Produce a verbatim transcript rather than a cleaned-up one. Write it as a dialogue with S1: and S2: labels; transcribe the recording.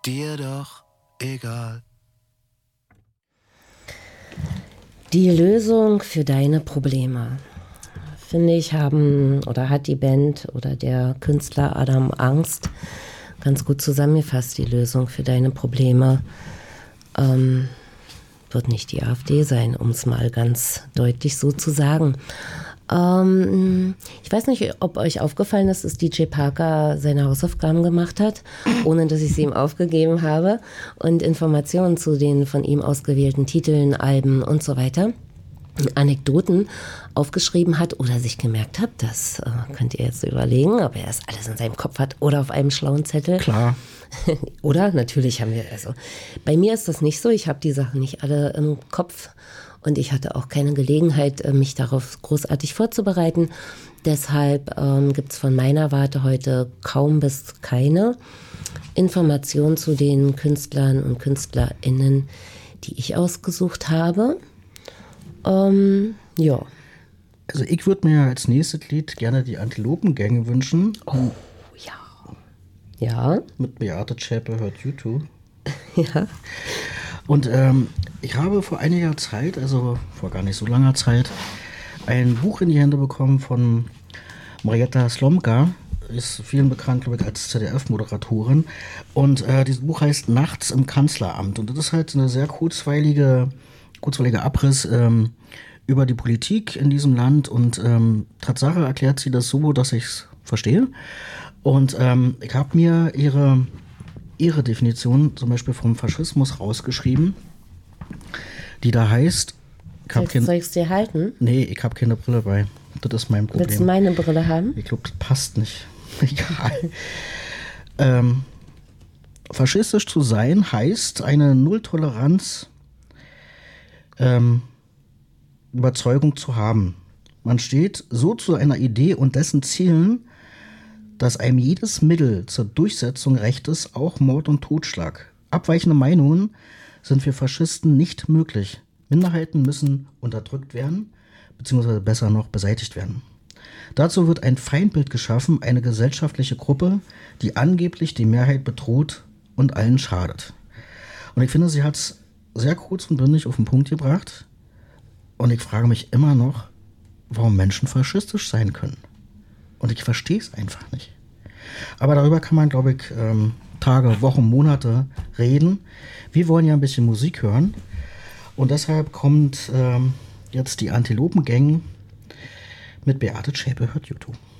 S1: dir doch egal.
S2: Die Lösung für deine Probleme, finde ich, haben oder hat die Band oder der Künstler Adam Angst ganz gut zusammengefasst. Die Lösung für deine Probleme ähm, wird nicht die AfD sein, um es mal ganz deutlich so zu sagen. Ähm, ich weiß nicht, ob euch aufgefallen ist, dass D J Parker seine Hausaufgaben gemacht hat, ohne dass ich sie ihm aufgegeben habe, und Informationen zu den von ihm ausgewählten Titeln, Alben und so weiter, Anekdoten aufgeschrieben hat oder sich gemerkt hat. Das äh, könnt ihr jetzt überlegen, ob er das alles in seinem Kopf hat oder auf einem schlauen Zettel.
S3: Klar.
S2: Oder? Natürlich haben wir, also bei mir ist das nicht so. Ich habe die Sachen nicht alle im Kopf und ich hatte auch keine Gelegenheit, mich darauf großartig vorzubereiten. Deshalb ähm, gibt es von meiner Warte heute kaum bis keine Informationen zu den Künstlern und KünstlerInnen, die ich ausgesucht habe. Ähm, ja.
S3: Also ich würde mir als nächstes Lied gerne die Antilopengänge wünschen.
S2: Oh, ja. Ja.
S3: Mit Beate Zschäpe, Hurt You Too.
S2: Ja.
S3: Und ähm, ich habe vor einiger Zeit, also vor gar nicht so langer Zeit, ein Buch in die Hände bekommen von Marietta Slomka, ist vielen bekannt, glaube ich, als Z D F-Moderatorin. Und äh, dieses Buch heißt Nachts im Kanzleramt. Und das ist halt eine sehr kurzweilige, kurzweiliger Abriss ähm, über die Politik in diesem Land. Und ähm, Tatsache erklärt sie das so, dass ich es verstehe. Und ähm, ich habe mir ihre, ihre Definition zum Beispiel vom Faschismus rausgeschrieben, die da heißt... Ich
S2: Soll,
S3: kein,
S2: soll ich es dir halten?
S3: Nee, ich habe keine Brille bei. Das ist mein Problem.
S2: Willst du meine Brille haben?
S3: Ich glaube, das passt nicht. Egal. ähm, faschistisch zu sein heißt eine Nulltoleranz ähm, Überzeugung zu haben. Man steht so zu einer Idee und dessen Zielen, dass einem jedes Mittel zur Durchsetzung recht ist, auch Mord und Totschlag. Abweichende Meinungen sind für Faschisten nicht möglich. Minderheiten müssen unterdrückt werden, beziehungsweise besser noch beseitigt werden. Dazu wird ein Feindbild geschaffen, eine gesellschaftliche Gruppe, die angeblich die Mehrheit bedroht und allen schadet. Und ich finde, sie hat es sehr kurz und bündig auf den Punkt gebracht. Und ich frage mich immer noch, warum Menschen faschistisch sein können. Und ich verstehe es einfach nicht. Aber darüber kann man, glaube ich, ähm, Tage, Wochen, Monate reden. Wir wollen ja ein bisschen Musik hören. Und deshalb kommt ähm, jetzt die Antilopengang mit Beate Zschäpe, Hurt You Too.